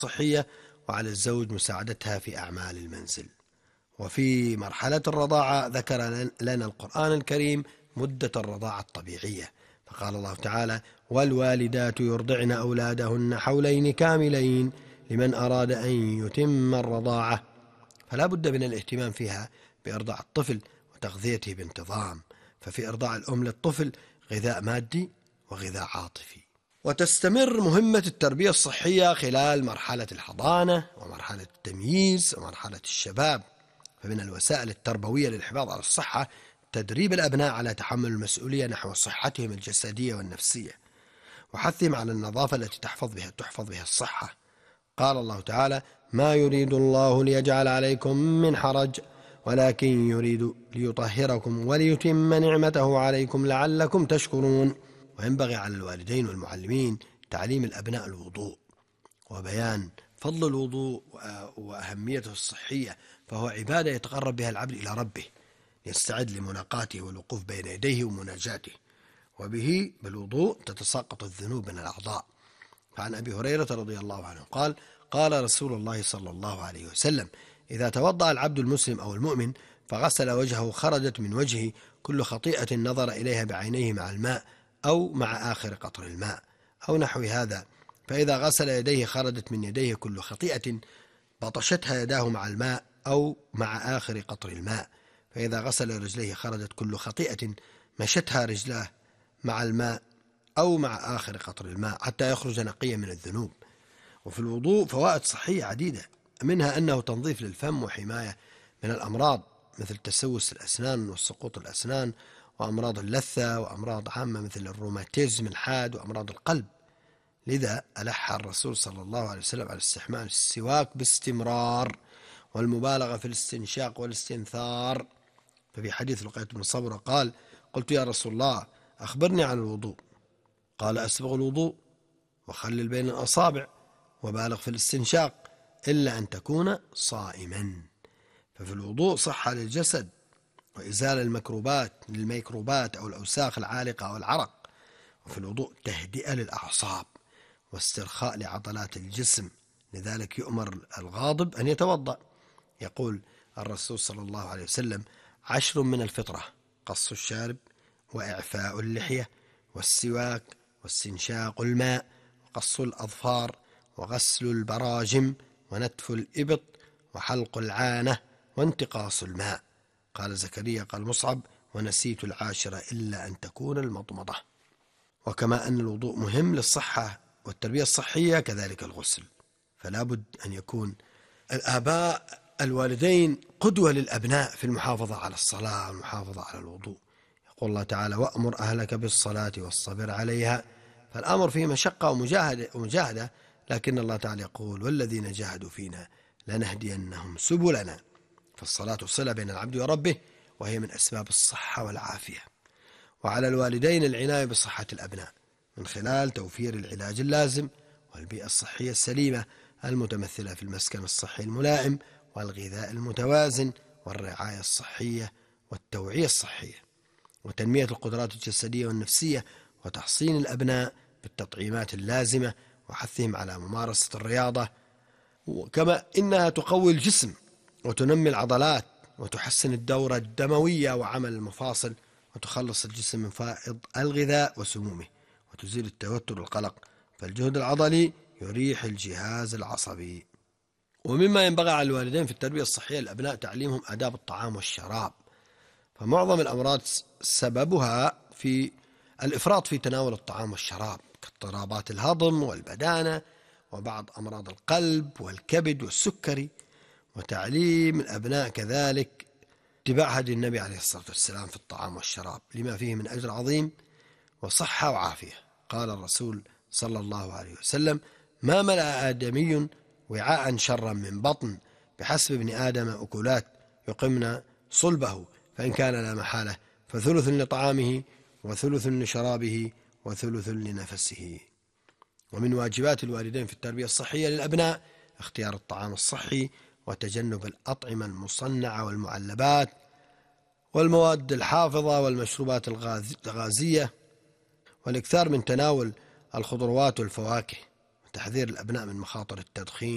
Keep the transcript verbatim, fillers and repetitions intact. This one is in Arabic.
الصحية، وعلى الزوج مساعدتها في أعمال المنزل. وفي مرحلة الرضاعة ذكر لنا القرآن الكريم مدة الرضاعة الطبيعية، فقال الله تعالى: والوالدات يرضعن أولادهن حولين كاملين لمن أراد أن يتم الرضاعة. فلا بد من الاهتمام فيها بإرضاع الطفل وتغذيته بانتظام، ففي إرضاع الأم للطفل غذاء مادي وغذاء عاطفي. وتستمر مهمة التربية الصحية خلال مرحلة الحضانة ومرحلة التمييز ومرحلة الشباب. فمن الوسائل التربوية للحفاظ على الصحة تدريب الأبناء على تحمل المسؤولية نحو صحتهم الجسدية والنفسية، وحثهم على النظافة التي تحفظ بها تحفظ بها الصحة. قال الله تعالى: ما يريد الله ليجعل عليكم من حرج ولكن يريد ليطهركم وليتم نعمته عليكم لعلكم تشكرون. وينبغي على الوالدين والمعلمين تعليم الأبناء الوضوء وبيان فضل الوضوء وأهميته الصحية، فهو عبادة يتقرب بها العبد إلى ربه يستعد لملاقاته والوقوف بين يديه ومناجاته، وبه بالوضوء تتساقط الذنوب من الأعضاء. فعن أبي هريرة رضي الله عنه قال: قال رسول الله صلى الله عليه وسلم: إذا توضأ العبد المسلم أو المؤمن فغسل وجهه خرجت من وجهه كل خطيئة نظر إليها بعينيه مع الماء أو مع آخر قطر الماء أو نحو هذا. فإذا غسل يديه خرجت من يديه كل خطيئة بطشتها يداه مع الماء أو مع آخر قطر الماء. فإذا غسل رجليه خرجت كل خطيئة مشتها رجلاه مع الماء أو مع آخر قطر الماء حتى يخرج نقيا من الذنوب. وفي الوضوء فوائد صحية عديدة، منها أنه تنظيف للفم وحماية من الأمراض مثل تسوس الأسنان وسقوط الأسنان وأمراض اللثة وأمراض عامة مثل الروماتيزم الحاد وأمراض القلب. لذا ألح الرسول صلى الله عليه وسلم على استحمال السواك باستمرار والمبالغة في الاستنشاق والاستنثار. ففي حديث لقيط بن صبرة قال: قلت يا رسول الله أخبرني عن الوضوء. قال: أسبغ الوضوء وخلل بين الأصابع وبالغ في الاستنشاق إلا أن تكون صائما. ففي الوضوء صحة للجسد وإزالة الميكروبات للميكروبات أو الأوساخ العالقة أو العرق. وفي الوضوء تهدئة للأعصاب واسترخاء لعضلات الجسم، لذلك يؤمر الغاضب أن يتوضأ. يقول الرسول صلى الله عليه وسلم: عشر من الفطرة: قص الشارب وإعفاء اللحية والسواك واستنشاق الماء وقص الأظفار وغسل البراجم ونتف الإبط وحلق العانة وانتقاص الماء. قال زكريا قال مصعب: ونسيت العاشرة إلا أن تكون المضمضة. وكما أن الوضوء مهم للصحة والتربية الصحية كذلك الغسل، فلا بد أن يكون الآباء الوالدين قدوة للأبناء في المحافظة على الصلاة والمحافظة على الوضوء. يقول الله تعالى: وأمر أهلك بالصلاة والصبر عليها. فالأمر فيه مشقة ومجاهدة, ومجاهدة لكن الله تعالى يقول: والذين جاهدوا فينا لنهدينهم سبلنا. فالصلاة صلة بين العبد وربه، وهي من أسباب الصحة والعافية. وعلى الوالدين العناية بصحة الأبناء من خلال توفير العلاج اللازم والبيئة الصحية السليمة المتمثلة في المسكن الصحي الملائم والغذاء المتوازن والرعاية الصحية والتوعية الصحية، وتنمية القدرات الجسدية والنفسية، وتحصين الأبناء بالتطعيمات اللازمة وحثهم على ممارسة الرياضة، وكما إنها تقوي الجسم وتنمي العضلات وتحسن الدورة الدموية وعمل المفاصل وتخلص الجسم من فائض الغذاء وسمومه وتزيل التوتر والقلق. فالجهد العضلي يريح الجهاز العصبي. ومما ينبغي على الوالدين في التربية الصحية للأبناء تعليمهم آداب الطعام والشراب، فمعظم الأمراض سببها في الإفراط في تناول الطعام والشراب كاضطرابات الهضم والبدانة وبعض أمراض القلب والكبد والسكري. وتعليم الأبناء كذلك اتباع هدي النبي عليه الصلاة والسلام في الطعام والشراب لما فيه من أجر عظيم وصحة وعافية. قال الرسول صلى الله عليه وسلم: ما ملأ آدمي وعاء شرا من بطن بحسب ابن آدم أكلات يقمن صلبه، فإن كان لا محالة فثلث لطعامه وثلث لشرابه وثلث لنفسه. ومن واجبات الوالدين في التربية الصحية للأبناء اختيار الطعام الصحي وتجنب الأطعمة المصنعة والمعلبات والمواد الحافظة والمشروبات الغازية، والاكثار من تناول الخضروات والفواكه، وتحذير الأبناء من مخاطر التدخين